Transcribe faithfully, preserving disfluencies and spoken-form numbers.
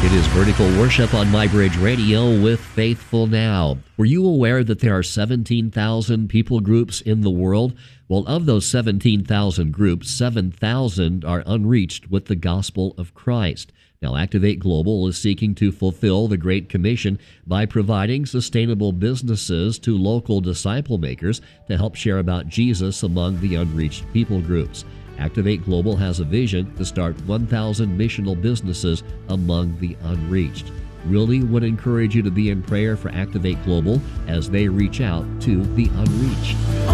It is Vertical Worship on MyBridge Radio with Faithful Now. Were you aware that there are seventeen thousand people groups in the world? Well, of those seventeen thousand groups, seven thousand are unreached with the gospel of Christ. Now, Activate Global is seeking to fulfill the Great Commission by providing sustainable businesses to local disciple makers to help share about Jesus among the unreached people groups. Activate Global has a vision to start one thousand missional businesses among the unreached. Really would encourage you to be in prayer for Activate Global as they reach out to the unreached.